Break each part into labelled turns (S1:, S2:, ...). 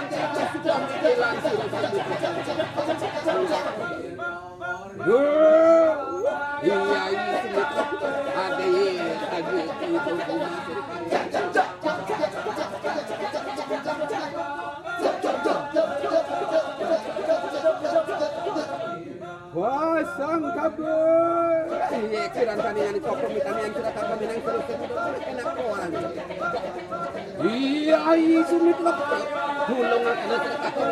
S1: Wasang kabur. Iya, kiran kanian koko mitanian surat apa minang terus enak orang. Iya, sumit lok. Tulung ada atau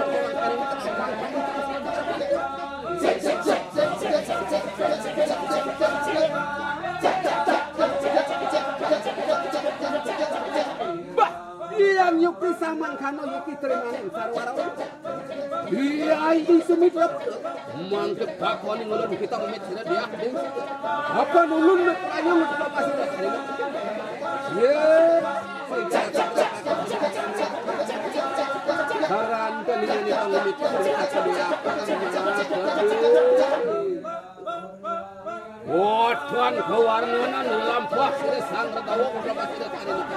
S1: bah, yang yuki saman kano yuki terima sarwara. Iya, ini sumit lok. Mantep takoni ngulun kita memit sila dia. Apa nulun met ayo met lepas sila. Ye. Haran kan ini pangumit kita dia. Oh, tuan kewarnanan lampah sila sang ratawo lepas sila hari ini.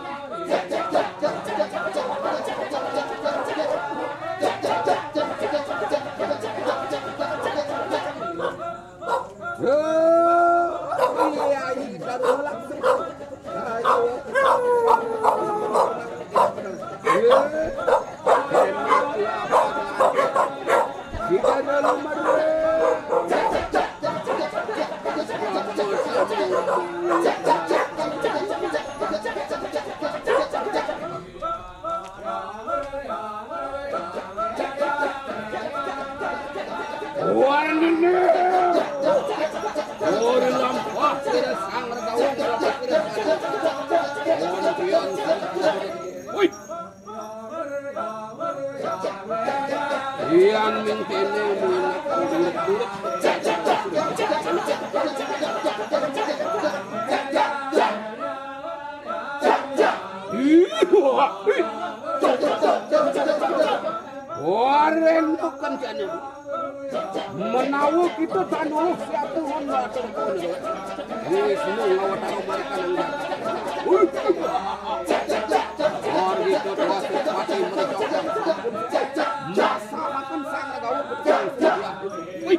S1: Iyan mintene bulat-bulat. Waren bukan jane. Menawu kita tanuh siatu honda terpon. Ini semua ngawataro mereka nang. Or gitu terus pati merecokkan. Masa makan sang gawe betul. Wih.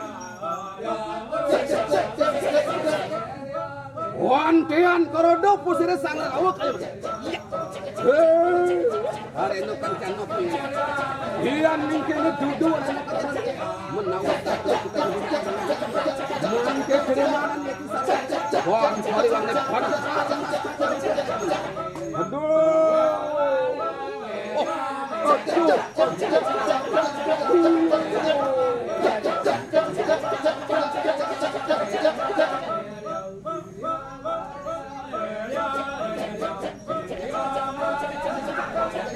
S1: Wantian korodo pusire sang gawe kaya. Are no kan kan opo. Iyan mungkin dudu menawat kita mungkin kirimanan itu saja. Wah, sorry bang nek. Aduh. Oh, aduh.